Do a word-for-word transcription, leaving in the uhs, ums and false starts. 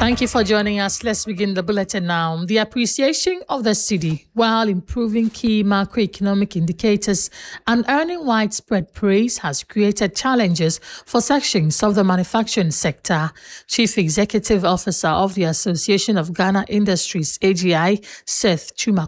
Thank you for joining us. Let's begin the bulletin now. The appreciation of the cedi while improving key macroeconomic indicators and earning widespread praise has created challenges for sections of the manufacturing sector. Chief Executive Officer of the Association of Ghana Industries, A G I, Seth Chuma